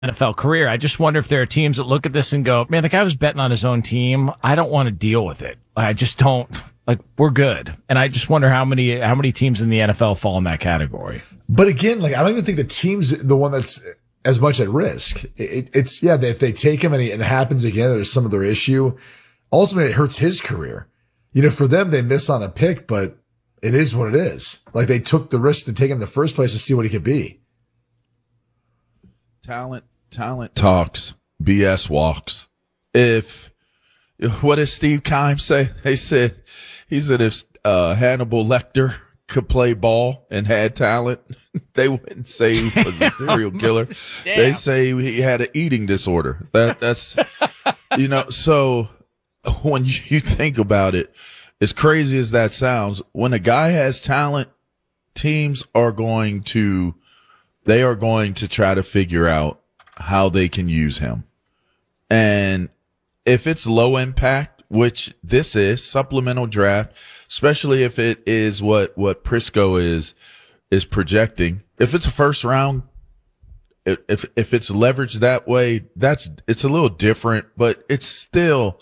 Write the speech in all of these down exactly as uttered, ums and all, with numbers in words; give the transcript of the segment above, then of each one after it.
N F L career. I just wonder if there are teams that look at this and go, man, the guy was betting on his own team. I don't want to deal with it. I just don't. Like, we're good. And I just wonder how many how many teams in the N F L fall in that category. But again, like, I don't even think the team's the one that's as much at risk. It, it's, yeah, if they take him and it happens again, there's some other issue. Ultimately, it hurts his career. You know, for them, they miss on a pick, but it is what it is. Like, they took the risk to take him in the first place to see what he could be. Talent, talent talks, B S walks. If, what does Steve Keim say? They said, he said if uh, Hannibal Lecter could play ball and had talent, they wouldn't say he was a serial killer. They say he had an eating disorder. That that's, you know, so when you think about it, as crazy as that sounds, when a guy has talent, teams are going to, they are going to try to figure out how they can use him. And if it's low impact, which this is, supplemental draft, especially if it is what, what Prisco is, is projecting. If it's a first round, if, if it's leveraged that way, that's, it's a little different, but it's still,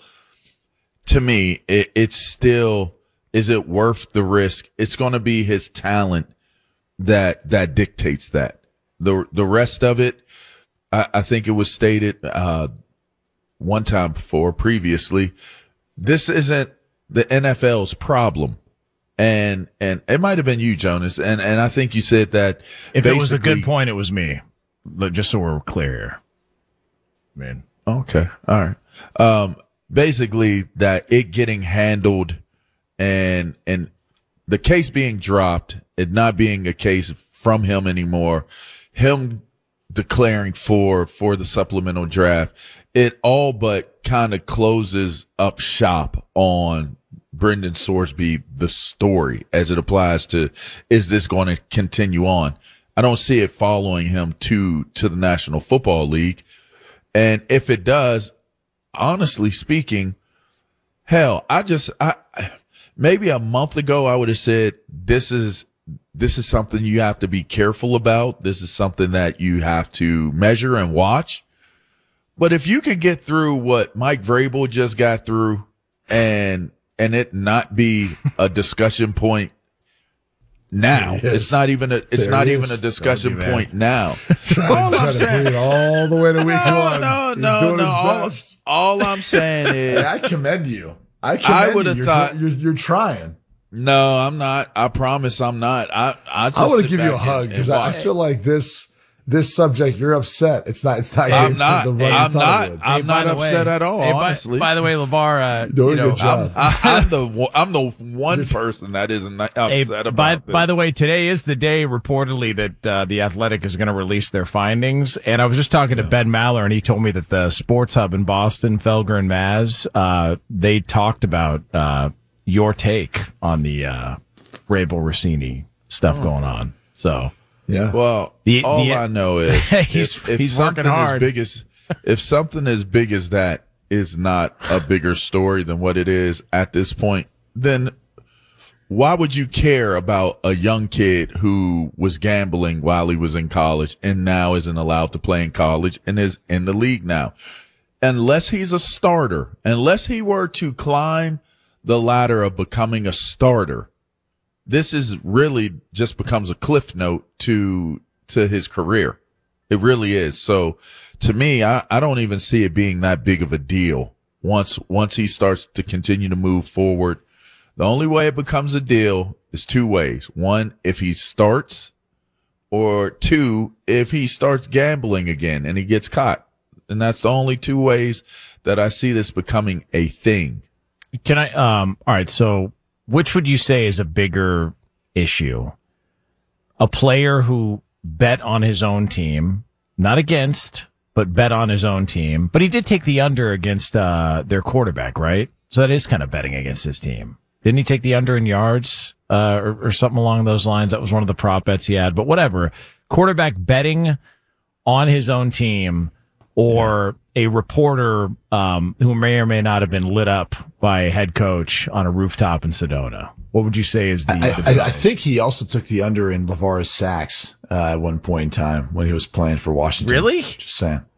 to me, it, it's still, is it worth the risk? It's going to be his talent that, that dictates that. The, the rest of it, I, I think it was stated, uh, one time before previously, this isn't the N F L's problem. And, and it might have been you, Jonas. And, and I think you said that if it was a good point, it was me. But just so we're clear here. Man. Okay. All right. Um, basically that it getting handled and, and the case being dropped, it not being a case from him anymore, him declaring for, for the supplemental draft, it all but kind of closes up shop on Brendan Sorsby, the story as it applies to, is this going to continue on? I don't see it following him to, to the National Football League. And if it does, honestly speaking, hell, I just, I, maybe a month ago, I would have said, this is, this is something you have to be careful about. This is something that you have to measure and watch. But if you can get through what Mike Vrabel just got through and, and it not be a discussion point now, it it's not even a, it's there not it even a discussion point now. all I'm saying, to all the way to week no, one. No, He's no, doing no. his All, best. all I'm saying is, hey, I commend you. I commend I would have you. thought you're, you're, you're trying. No, I'm not. I promise I'm not. I, I just I want to sit give you a back hug and- because and I, I watch. feel like this, this subject, you're upset. It's not, it's not. I'm the- not. the run you I'm thought not. it would. I'm Hey, not by the upset way- at all. Hey, by, honestly, by the way, LeVar, uh, Doing you a know, good job. I, I'm the one- I'm the one person that isn't upset Hey, about by, this. by the way, today is the day reportedly that uh, the Athletic is going to release their findings. And I was just talking to Ben Maller, and he told me that the Sports Hub in Boston, Felger and Maz, uh, they talked about uh, your take on the uh, Vrabel Rossini stuff Oh. going on. So Yeah. well, The- all the- I know is He's- if, if he's something working hard. as big as if something as big as that is not a bigger story than what it is at this point, then why would you care about a young kid who was gambling while he was in college and now isn't allowed to play in college and is in the league now? Unless he's a starter, unless he were to climb the ladder of becoming a starter, this is really just becomes a cliff note to, to his career. It really is. So to me, I, I don't even see it being that big of a deal once, once he starts to continue to move forward. The only way it becomes a deal is two ways. One, if he starts, or two, if he starts gambling again and he gets caught. And that's the only two ways that I see this becoming a thing. can I, um, all right. So which would you say is a bigger issue? A player who bet on his own team, not against, but bet on his own team. But he did take the under against uh, their quarterback, right? So that is kind of betting against his team. Didn't he take the under in yards uh, or, or something along those lines? That was one of the prop bets he had. But whatever. Quarterback betting on his own team or a reporter um, who may or may not have been lit up by a head coach on a rooftop in Sedona? What would you say is the? I, the I, I think he also took the under in LeVar's sacks uh, at one point in time when he was playing for Washington. Really? Just saying.